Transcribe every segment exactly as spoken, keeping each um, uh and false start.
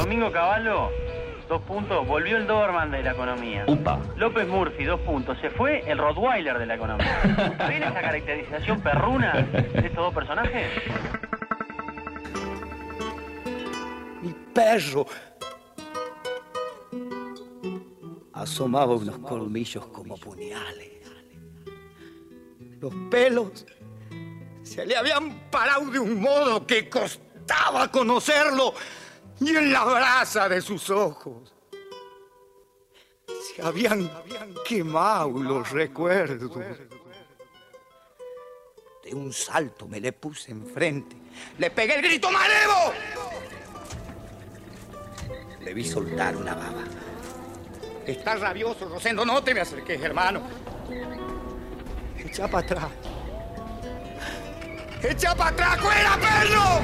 Domingo Cavallo, dos puntos, volvió el Doberman de la economía. Upa. López Murphy, dos puntos, se fue el Rottweiler de la economía. ¿Ven esa caracterización perruna de estos dos personajes? Mi perro asomaba unos colmillos como puñales. Los pelos se le habían parado de un modo que costaba conocerlo, y en la brasa de sus ojos se habían quemado los recuerdos. De un salto me le puse enfrente, le pegué el grito ¡Malevo! Le vi soltar una baba. Estás rabioso, Rosendo, no te me acerques, hermano. Echa para atrás. ¡Echa para atrás, fuera, perro!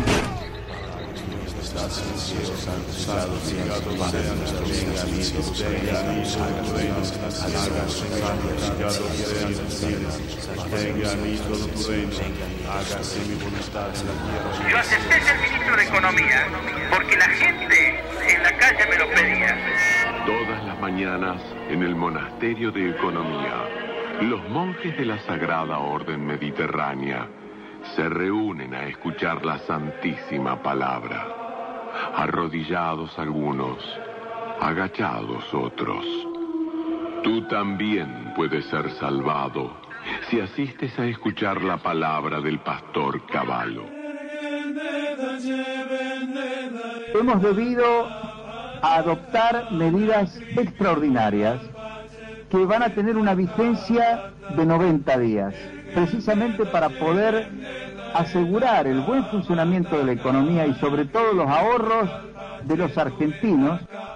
Yo acepté ser ministro de Economía porque la gente en la calle me lo pedía. Todas las mañanas, en el Monasterio de Economía, los monjes de la Sagrada Orden Mediterránea se reúnen a escuchar la Santísima Palabra. Arrodillados algunos, agachados otros. Tú también puedes ser salvado si asistes a escuchar la palabra del pastor Cavallo. Hemos debido a adoptar medidas extraordinarias que van a tener una vigencia de noventa días, precisamente para poder asegurar el buen funcionamiento de la economía y sobre todo los ahorros de los argentinos.